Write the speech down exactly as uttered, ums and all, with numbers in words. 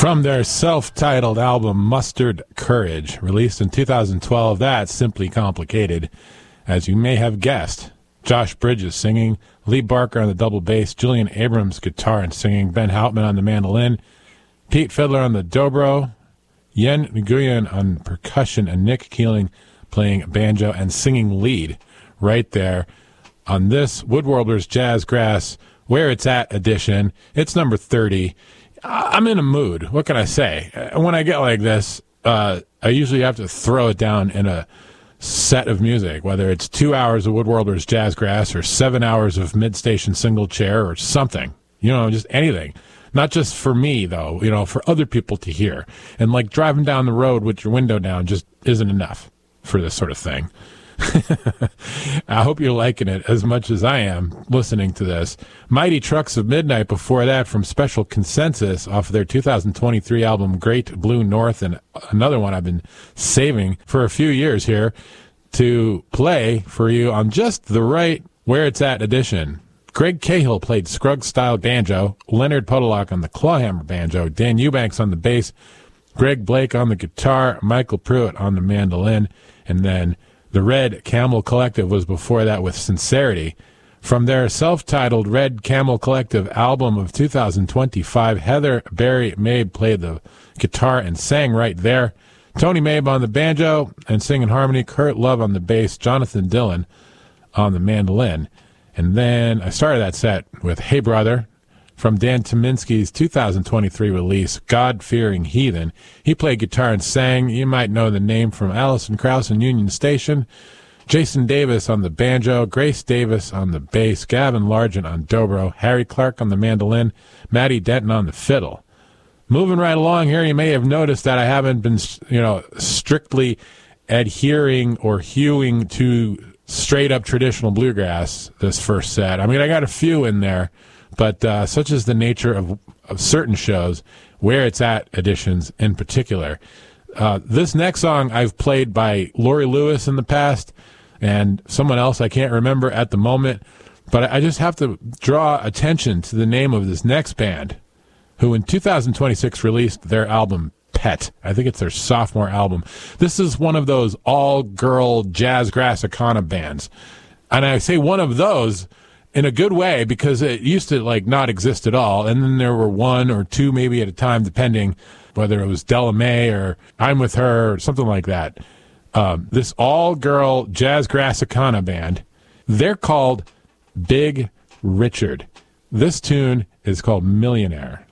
From their self-titled album, Mustard Courage, released in two thousand twelve, that's Simply Complicated. As you may have guessed, Josh Bridges singing, Lee Barker on the double bass, Julian Abrams guitar and singing, Ben Houtman on the mandolin, Pete Fiddler on the dobro, Yen Nguyen on percussion, and Nick Keeling playing banjo and singing lead right there on this Woodwarblers Jazzgrass Where It's At edition. It's number thirty. I'm in a mood. What can I say? When I get like this, uh, I usually have to throw it down in a set of music, whether it's two hours of Woodwarblers Jazzgrass or seven hours of Mid-Station Single Chair or something. You know, just anything. Not just for me, though, you know, for other people to hear. And like driving down the road with your window down just isn't enough for this sort of thing. I hope you're liking it as much as I am listening to this. Mighty Trucks of Midnight before that from Special Consensus off of their two thousand twenty-three album Great Blue North, and another one I've been saving for a few years here to play for you on just the right Where It's At edition. Greg Cahill played Scruggs-style banjo, Leonard Podolak on the clawhammer banjo, Dan Eubanks on the bass, Greg Blake on the guitar, Michael Pruitt on the mandolin, and then the Red Camel Collective was before that with Sincerity. From their self-titled Red Camel Collective album of two thousand twenty-five, Heather Barry Mabe played the guitar and sang right there. Tony Mabe on the banjo and singing harmony, Kurt Love on the bass, Jonathan Dillon on the mandolin. And then I started that set with Hey Brother from Dan Tominski's two thousand twenty-three release, God-Fearing Heathen. He played guitar and sang. You might know the name from Alison Krauss and Union Station. Jason Davis on the banjo, Grace Davis on the bass, Gavin Largent on dobro, Harry Clark on the mandolin, Matty Denton on the fiddle. Moving right along here, you may have noticed that I haven't been, you know, strictly adhering or hewing to straight-up traditional bluegrass this first set. I mean, I got a few in there, but uh, such is the nature of, of certain shows, Where It's At editions in particular. Uh, this next song I've played by Laurie Lewis in the past and someone else I can't remember at the moment, but I just have to draw attention to the name of this next band, who in two thousand twenty-six released their album Pet. I think it's their sophomore album. This is one of those all-girl jazz grassicana bands. And I say one of those in a good way because it used to like not exist at all. And then there were one or two maybe at a time, depending whether it was Della Mae or I'm With Her or something like that. Um, this all-girl jazz grassicana band, they're called Big Richard. This tune is called Millionaire.